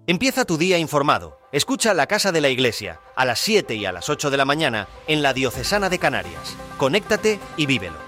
Empieza tu día informado. Escucha La Casa de la Iglesia a las 7 y a las 8 de la mañana en la Diocesana de Canarias. Conéctate y vívelo.